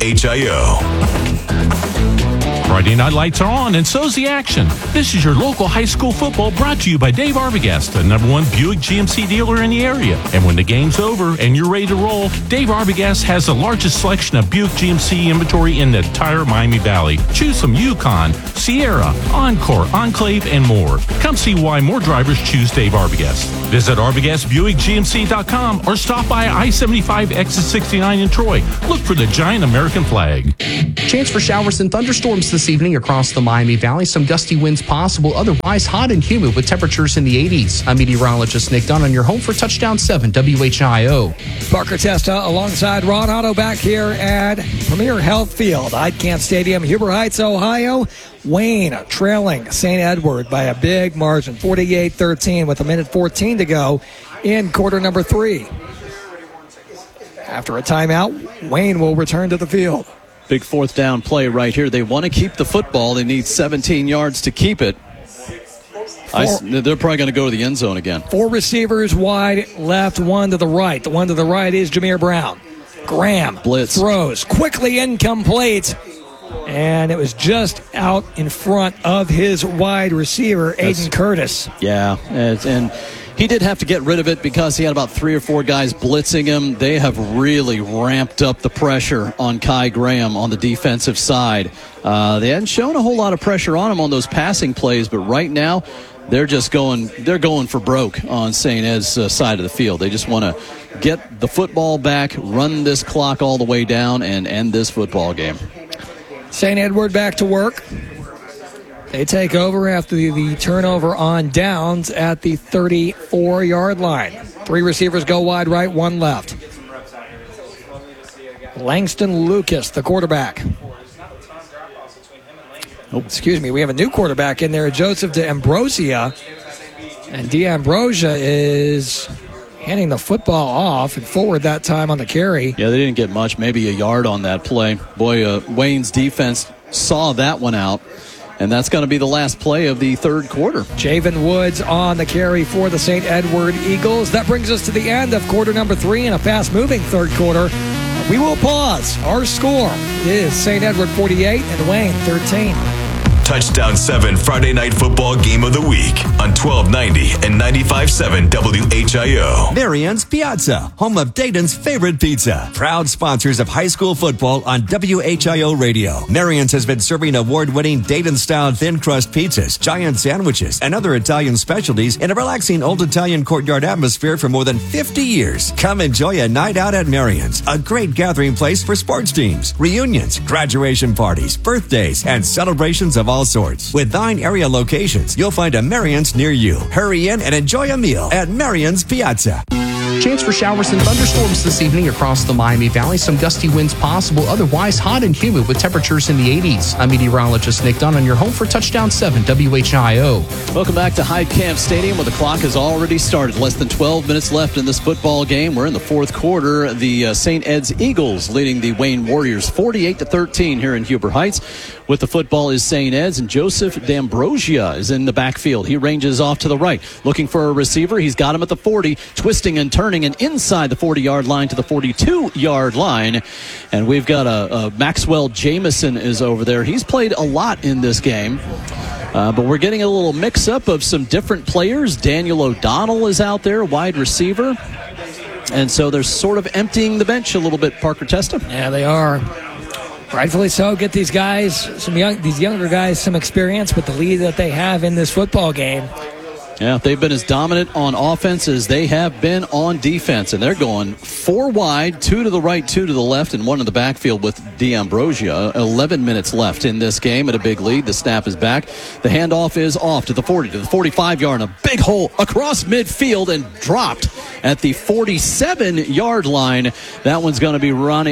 WHIO. Friday night lights are on, and so's the action. This is your local high school football brought to you by Dave Arbogast, the #1 Buick GMC dealer in the area. And when the game's over and you're ready to roll, Dave Arbogast has the largest selection of Buick GMC inventory in the entire Miami Valley. Choose from Yukon, Sierra, Encore, Enclave, and more. Come see why more drivers choose Dave Arbogast. Visit ArbogastBuickGMC.com or stop by I-75 exit 69 in Troy. Look for the giant American flag. Chance for showers and thunderstorms this evening across the Miami Valley. Some gusty winds possible, otherwise hot and humid with temperatures in the 80s. I'm meteorologist Nick Dunn on your home for Touchdown 7 WHIO. Parker Testa alongside Ron Otto back here at Premier Health Field, Heitkamp Stadium, Huber Heights, Ohio. Wayne trailing St. Edward by a big margin, 48-13 with 1:14 to go in quarter number 3. After a timeout, Wayne will return to the field. Big fourth down play right here. They want to keep the football. They need 17 yards to keep it. They're probably going to go to the end zone again. 4 receivers wide left, 1 to the right. The one to the right is Jameer Brown. Graham blitz throws quickly incomplete, and it was just out in front of his wide receiver, Aiden Curtis. Yeah, and he did have to get rid of it because he had about 3 or 4 guys blitzing him. They have really ramped up the pressure on Kai Graham on the defensive side. They hadn't shown a whole lot of pressure on him on those passing plays, but right now they're going for broke on St. Ed's side of the field. They just want to get the football back, run this clock all the way down, and end this football game. St. Edward back to work. They take over after the turnover on downs at the 34-yard line. 3 receivers go wide right, 1 left. Langston Lucas, the quarterback. We have a new quarterback in there, Joseph D'Ambrosia. And D'Ambrosia is handing the football off and forward that time on the carry. Yeah, they didn't get much, maybe a yard on that play. Boy, Wayne's defense saw that one out. And that's going to be the last play of the third quarter. Javen Woods on the carry for the St. Edward Eagles. That brings us to the end of quarter number 3 in a fast-moving third quarter. We will pause. Our score is St. Edward 48 and Wayne 13. Touchdown 7 Friday Night Football Game of the Week on 1290 and 95.7 WHIO. Marian's Piazza, home of Dayton's favorite pizza. Proud sponsors of high school football on WHIO Radio. Marian's has been serving award-winning Dayton-style thin crust pizzas, giant sandwiches, and other Italian specialties in a relaxing old Italian courtyard atmosphere for more than 50 years. Come enjoy a night out at Marian's, a great gathering place for sports teams, reunions, graduation parties, birthdays, and celebrations of all sorts. With 9 area locations, you'll find a Marian's near you. Hurry in and enjoy a meal at Marian's Piazza. Chance for showers and thunderstorms this evening across the Miami Valley. Some gusty winds possible, otherwise hot and humid with temperatures in the 80s. I'm meteorologist Nick Dunn on your home for Touchdown 7 WHIO. Welcome back to Heitkamp Stadium, where the clock has already started. Less than 12 minutes left in this football game. We're in the fourth quarter. The St. Ed's Eagles leading the Wayne Warriors 48-13 here in Huber Heights. With the football is St. Ed's, and Joseph D'Ambrosia is in the backfield. He ranges off to the right, looking for a receiver. He's got him at the 40, twisting and turning, and inside the 40-yard line to the 42-yard line. And we've got a Maxwell Jameson is over there. He's played a lot in this game. But we're getting a little mix-up of some different players. Daniel O'Donnell is out there, wide receiver. And so they're sort of emptying the bench a little bit, Parker Testa. Yeah, they are. Rightfully so. Get these guys, these younger guys, some experience with the lead that they have in this football game. Yeah, they've been as dominant on offense as they have been on defense, and they're going 4 wide, 2 to the right, 2 to the left, and 1 in the backfield with D'Ambrosia. 11 minutes left in this game at a big lead. The snap is back. The handoff is off to the 40, to the 45-yard, and a big hole across midfield and dropped at the 47-yard line. That one's going to be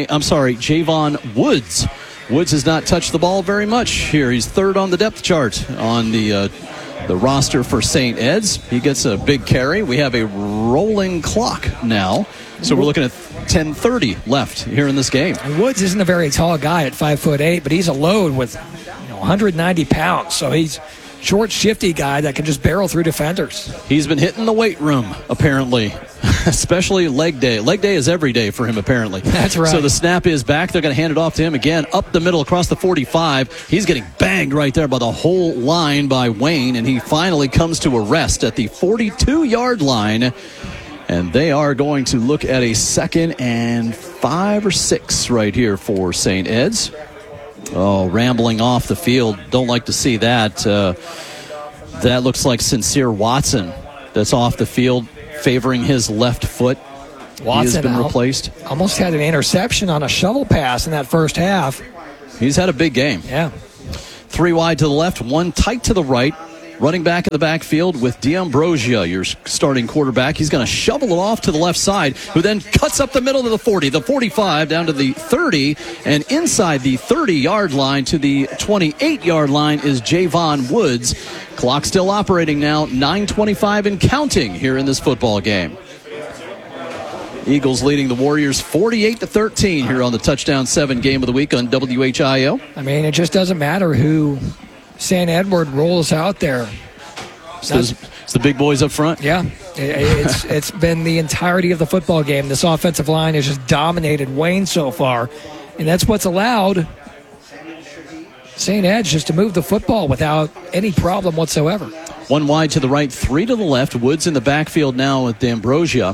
Javon Woods. Woods has not touched the ball very much here. He's 3rd on the depth chart on the roster for St. Ed's. He gets a big carry. We have a rolling clock now, so we're looking at 10:30 left here in this game. And Woods isn't a very tall guy at 5'8", but he's a load with 190 pounds, so he's short, shifty guy that can just barrel through defenders. He's been hitting the weight room, apparently, especially leg day. Leg day is every day for him, apparently. That's right. So the snap is back. They're going to hand it off to him again, up the middle across the 45. He's getting banged right there by the whole line by Wayne, and he finally comes to a rest at the 42-yard line. And they are going to look at a 2nd and 5 or 6 right here for St. Ed's. Oh, rambling off the field. Don't like to see that. That looks like Sincere Watson that's off the field, favoring his left foot. Watson he has been replaced. Almost had an interception on a shovel pass in that first half. He's had a big game. Yeah. 3 wide to the left, 1 tight to the right. Running back in the backfield with D'Ambrosio, your starting quarterback. He's going to shovel it off to the left side, who then cuts up the middle to the 40, the 45, down to the 30, and inside the 30-yard line to the 28-yard line is Javon Woods. Clock still operating now, 9:25 and counting here in this football game. Eagles leading the Warriors 48-13 here on the Touchdown 7 game of the week on WHIO. I mean, it just doesn't matter who St. Edward rolls out there. It's the big boys up front. Yeah, it's been the entirety of the football game. This offensive line has just dominated Wayne so far, and that's what's allowed St. Ed's just to move the football without any problem whatsoever. 1 wide to the right, 3 to the left. Woods in the backfield now with D'Ambrosio.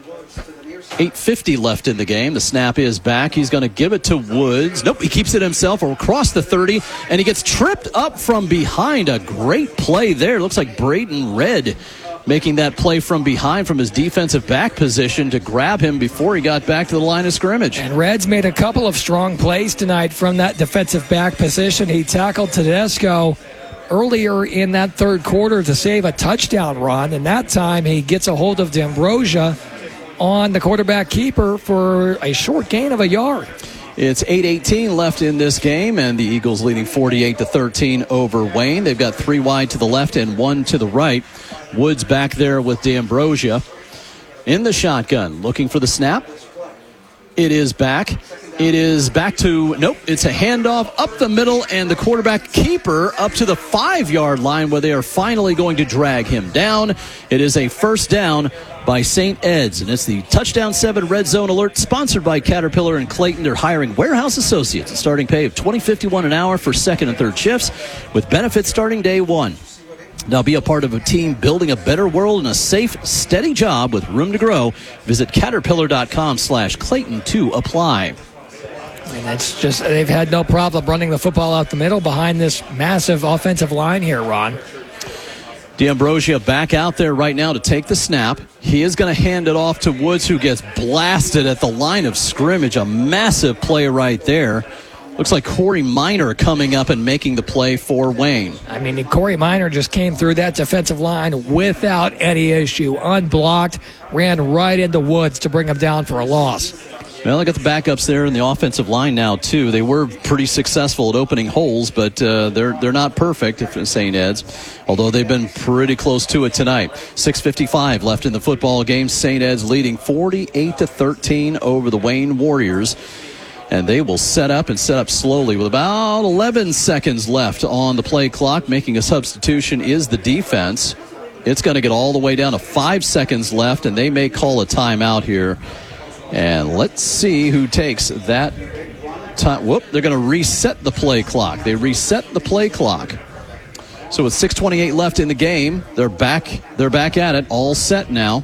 8:50 left in the game. The snap is back. He's going to give it to Woods. Nope, he keeps it himself across the 30, and he gets tripped up from behind. A great play there. Looks like Braden Red making that play from behind from his defensive back position to grab him before he got back to the line of scrimmage. And Red's made a couple of strong plays tonight from that defensive back position. He tackled Tedesco earlier in that third quarter to save a touchdown run, and that time he gets a hold of D'Ambrosio on the quarterback keeper for a short gain of a yard. It's 8:18 left in this game, and the Eagles leading 48-13 over Wayne. They've got 3 wide to the left and 1 to the right. Woods back there with D'Ambrosio in the shotgun, looking for the snap. It is back. It is back to, nope, it's a handoff up the middle, and the quarterback keeper up to the 5-yard line where they are finally going to drag him down. It is a first down by St. Ed's, and it's the Touchdown 7 Red Zone Alert sponsored by Caterpillar and Clayton. They're hiring warehouse associates, a starting pay of $20.51 an hour for second and third shifts with benefits starting day 1. Now be a part of a team building a better world and a safe, steady job with room to grow. Visit caterpillar.com/Clayton to apply. And that's just, they've had no problem running the football out the middle behind this massive offensive line here, Ron. D'Ambrosio back out there right now to take the snap. He is going to hand it off to Woods, who gets blasted at the line of scrimmage. A massive play right there. Looks like Corey Minor coming up and making the play for Wayne. I mean, Corey Minor just came through that defensive line without any issue. Unblocked, ran right into Woods to bring him down for a loss. Well, they got the backups there in the offensive line now, too. They were pretty successful at opening holes, but they're not perfect if St. Ed's, although they've been pretty close to it tonight. 6:55 left in the football game. St. Ed's leading 48-13 over the Wayne Warriors. And they will set up slowly with about 11 seconds left on the play clock. Making a substitution is the defense. It's going to get all the way down to 5 seconds left, and they may call a timeout here. And let's see who takes that time. Whoop, they're going to reset the play clock. They reset the play clock. So with 6:28 left in the game, they're back at it, all set now.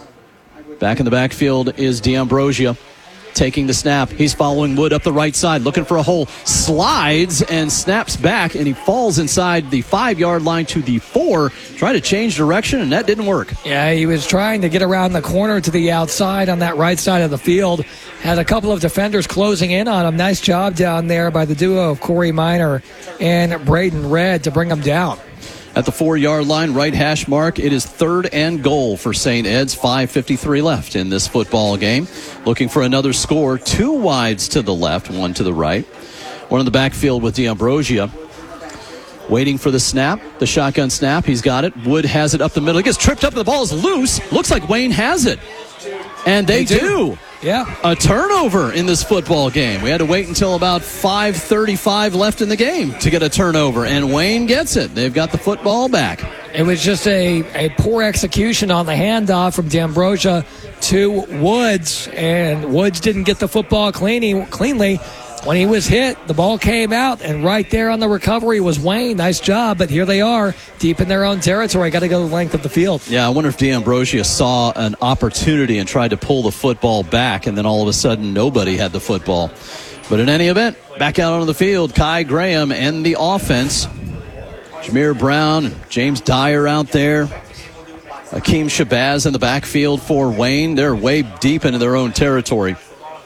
Back in the backfield is D'Ambrosio. Taking the snap. He's following Wood up the right side, looking for a hole. Slides and snaps back, and he falls inside the 5-yard line to the 4. Trying to change direction, and that didn't work. Yeah, he was trying to get around the corner to the outside on that right side of the field. Had a couple of defenders closing in on him. Nice job down there by the duo of Corey Minor and Braden Red to bring him down. At the 4-yard line, right hash mark, it is 3rd and goal for St. Ed's. 5:53 left in this football game. Looking for another score. 2 wides to the left, 1 to the right. One in the backfield with D'Ambrosio. Waiting for the snap, the shotgun snap. He's got it. Wood has it up the middle. He gets tripped up. The ball is loose. Looks like Wayne has it. And they do. Yeah. A turnover in this football game. We had to wait until about 5:35 left in the game to get a turnover, and Wayne gets it. They've got the football back. It was just a poor execution on the handoff from D'Ambrosia to Woods, and Woods didn't get the football cleanly. When he was hit, the ball came out, and right there on the recovery was Wayne. Nice job, but here they are, deep in their own territory. Got to go the length of the field. Yeah, I wonder if D'Ambrosia saw an opportunity and tried to pull the football back, and then all of a sudden nobody had the football. But in any event, back out onto the field, Kai Graham and the offense. Jameer Brown, James Dyer out there. Akeem Shabazz in the backfield for Wayne. They're way deep into their own territory.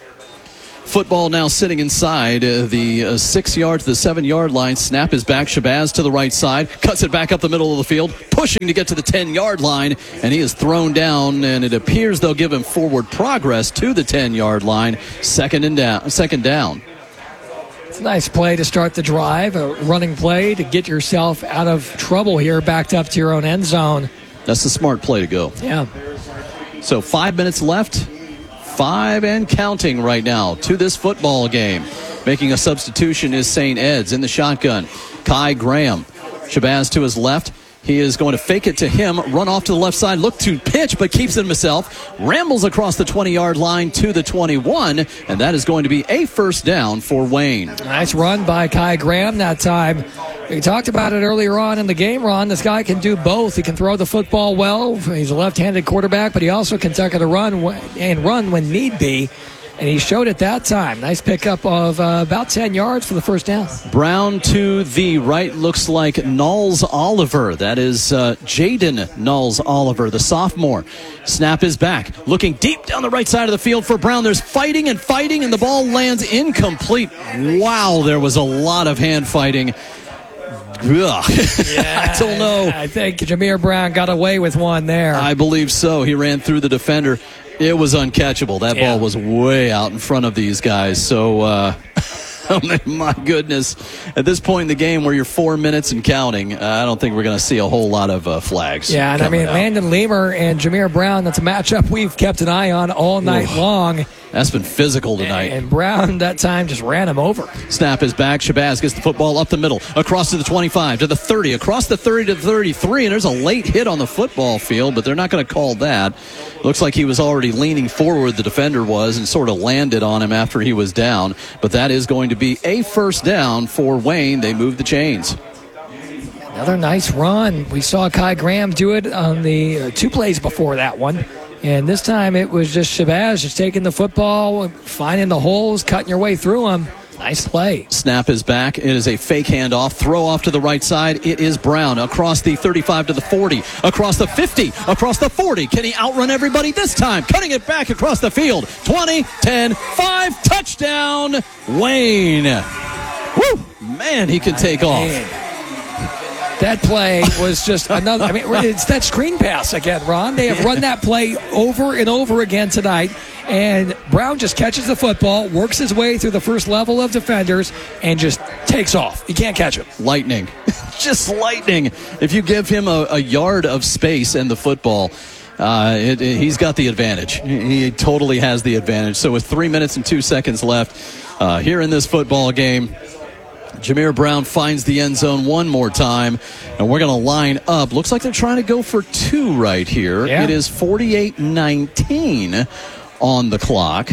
Football now sitting inside the 6 yard to the 7 yard line. Snap is back. Shabazz to the right side. Cuts it back up the middle of the field. Pushing to get to the 10 yard line. And he is thrown down. And it appears they'll give him forward progress to the 10 yard line. Second down. It's a nice play to start the drive. A running play to get yourself out of trouble here. Backed up to your own end zone. That's the smart play to go. Yeah. So 5 minutes left. 5 and counting right now to this football game. Making a substitution is St. Ed's in the shotgun. Kai Graham. Shabazz to his left. He is going to fake it to him, run off to the left side, look to pitch, but keeps it himself. Rambles across the 20-yard line to the 21, and that is going to be a first down for Wayne. Nice run by Kai Graham that time. We talked about it earlier on in the game, Ron. This guy can do both. He can throw the football well. He's a left-handed quarterback, but he also can tuck it a run when need be. And he showed it that time. Nice pickup of about 10 yards for the first down. Brown to the right looks like Knowles Oliver. That is Jaden Knowles Oliver, the sophomore. Snap is back. Looking deep down the right side of the field for Brown. There's fighting, and the ball lands incomplete. Wow, there was a lot of hand fighting. Yeah, I don't know. I think Jameer Brown got away with one there. I believe so. He ran through the defender. It was uncatchable. That ball was way out in front of these guys. So, my goodness. At this point in the game where you're 4 minutes and counting, I don't think we're going to see a whole lot of flags. Yeah, and I mean, Landon Lemur and Jameer Brown, that's a matchup we've kept an eye on all night long. That's been physical tonight. And Brown that time just ran him over. Snap is back. Shabazz gets the football up the middle, across to the 25, to the 30, across the 30 to the 33, and there's a late hit on the football field, but they're not going to call that. Looks like he was already leaning forward, the defender was, and sort of landed on him after he was down. But that is going to be a first down for Wayne. They move the chains. Another nice run. We saw Kai Graham do it on the 2 plays before that one. And this time it was just Shabazz just taking the football, finding the holes, cutting your way through them. Nice play. Snap is back. It is a fake handoff. Throw off to the right side. It is Brown across the 35 to the 40, across the 50, across the 40. Can he outrun everybody this time? Cutting it back across the field. 20, 10, 5, touchdown, Wayne. Woo! Man, he can take off. That play was just another. I mean, it's that screen pass again, Ron. They have run that play over and over again tonight. And Brown just catches the football, works his way through the first level of defenders, and just takes off. You can't catch him. Lightning. Just lightning. If you give him a yard of space and the football, he's got the advantage. He totally has the advantage. So with 3 minutes and 2 seconds left here in this football game, Jameer Brown finds the end zone one more time, and we're going to line up. Looks like they're trying to go for 2 right here. Yeah. It is 48-19 on the clock.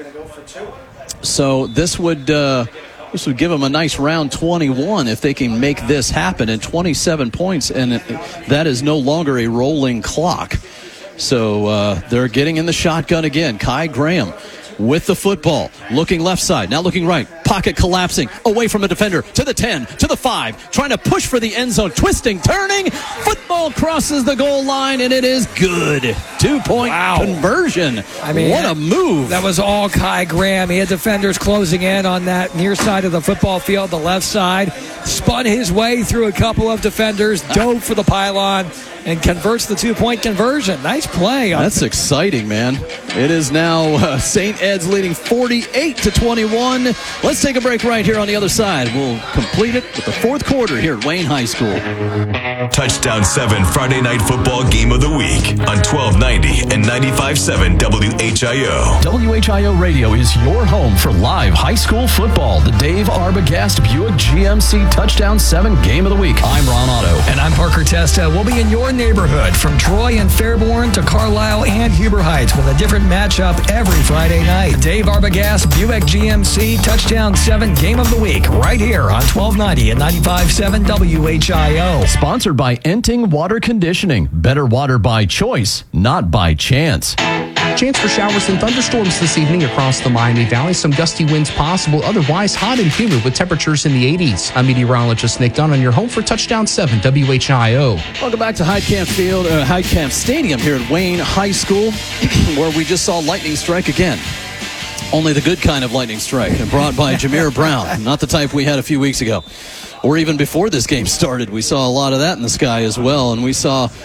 So this would give them a nice round 21 if they can make this happen, and 27 points, and that is no longer a rolling clock. So they're getting in the shotgun again. Kai Graham with the football, looking left side, now looking right, pocket collapsing, away from a defender, to the 10, to the 5, trying to push for the end zone, twisting, turning, football crosses the goal line, and it is good. 2-point conversion. I mean, what a move. That was all Kai Graham. He had defenders closing in on that near side of the football field, the left side, spun his way through a couple of defenders, dove for the pylon, and converts the 2-point conversion. Nice play. That's exciting, man. It is now St. Ed's leading 48-21. Let's Let's take a break right here on the other side. We'll complete it with the fourth quarter here at Wayne High School. Touchdown 7 Friday Night Football Game of the Week on 1290 and 95.7 WHIO. WHIO Radio is your home for live high school football. The Dave Arbogast Buick GMC Touchdown 7 Game of the Week. I'm Ron Otto. And I'm Parker Testa. We'll be in your neighborhood from Troy and Fairborn to Carlisle and Huber Heights with a different matchup every Friday night. Dave Arbogast Buick GMC Touchdown 7 Game of the Week right here on 1290 and 95.7 WHIO. Sponsored by Enting Water Conditioning. Better water by choice, not by chance. Chance for showers and thunderstorms this evening across the Miami Valley. Some gusty winds possible. Otherwise, hot and humid with temperatures in the 80s. I'm meteorologist Nick Dunn on your home for Touchdown 7 WHIO. Welcome back to Heidkamp Stadium here at Wayne High School, where we just saw lightning strike again. Only the good kind of lightning strike, brought by Jameer Brown, not the type we had a few weeks ago. Or even before this game started, we saw a lot of that in the sky as well, and we saw